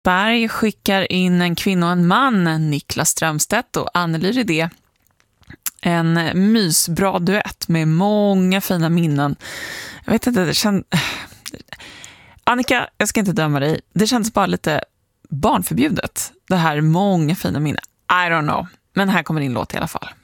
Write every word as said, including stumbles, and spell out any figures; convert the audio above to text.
Berg skickar in En kvinna och en man, Niklas Strömstedt och Anneli Rydé. En mysbra duett med många fina minnen. Jag vet inte, det känns... Annika, jag ska inte döma dig. Det känns bara lite barnförbjudet. Det här många fina minnen. I don't know. Men här kommer din låt i alla fall.